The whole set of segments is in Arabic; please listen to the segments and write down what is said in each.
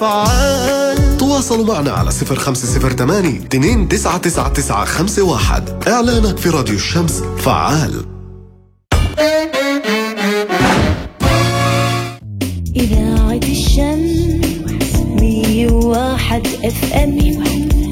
فعال. تواصلوا معنا على 0508 299951. إعلانك في راديو الشمس فعال. إذاعة الشمس 101 FM.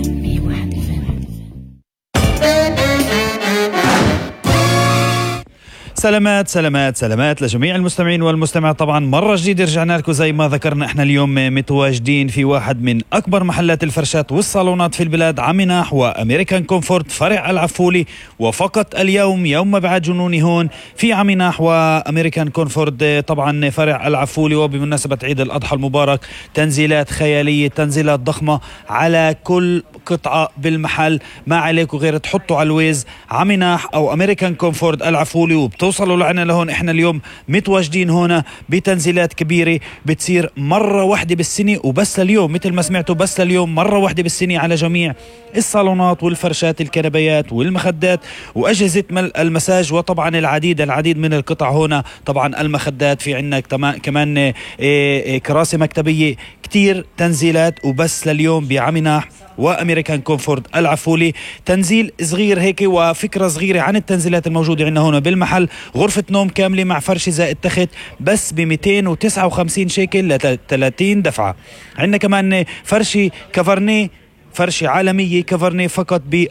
سلامات لجميع المستمعين والمستمعات. طبعا مرة جديدة رجعنا لكم زي ما ذكرنا. احنا اليوم متواجدين في واحد من أكبر محلات الفرشات والصالونات في البلاد، عميناح وأمريكان كومفورت فرع العفولي. وفقط اليوم يوم مبعث جنوني هون في عميناح وأمريكان كومفورت طبعا فرع العفولي، وبمناسبة عيد الأضحى المبارك تنزيلات خيالية، تنزيلات ضخمة على كل قطعة بالمحل. ما عليكم غير تحطوا على الويز عميناح أو أمريكان كومفورت العفولي وبتوصلوا لعنا لهون. احنا اليوم متواجدين هنا بتنزيلات كبيرة بتصير مرة واحدة بالسنة، وبس اليوم مثل ما سمعتوا بس اليوم مرة واحدة بالسنة على جميع الصالونات والفرشات، الكنبيات والمخدات وأجهزة المساج، وطبعا العديد من القطع هنا. طبعا المخدات في عنا كمان كراسي مكتبية، كتير تنزيلات وبس لليوم بعميناح وأمريكان كومفورت العفولي. تنزيل صغير هيك وفكرة صغيرة عن التنزيلات الموجودة عندنا هنا بالمحل. غرفة نوم كاملة مع فرش زائد تخت بس ب 259 شيكل ل 30 دفعة. عندنا كمان فرشي كفرني، فرشة عالمية كفرني فقط ب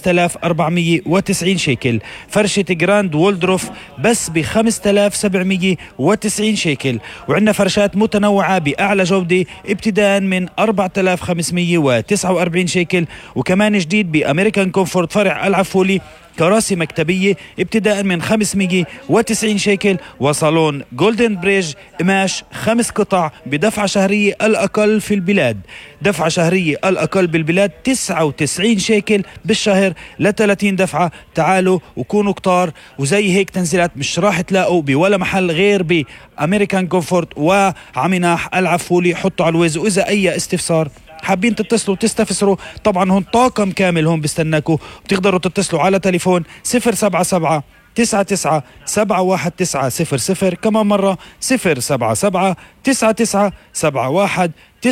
5490 شيكل. فرشة جراند وولدروف بس ب 5790 شيكل. وعندنا فرشات متنوعة بأعلى جودة ابتداء من 4549 شيكل. وكمان جديد بأمريكان كومفورت فرع العفولي كراسي مكتبية ابتداء من 590 شيكل. وصالون جولدن بريج قماش 5 قطع بدفعة شهرية الأقل في البلاد، دفعة شهرية الأقل بالبلاد 99 شيكل بالشهر ل 30 دفعة. تعالوا وكونوا كتار، وزي هيك تنزيلات مش راح تلاقوا بولا محل غير بأمريكان كومفورت وعميناح العفولي. حطوا على الويز، وإذا أي استفسار حابين تتصلوا تستفسروا طبعا هون طاقم كامل هون بستناكوا. بتقدروا تتصلوا على تليفون 077 99 719 00. كمان مرة 077 99 719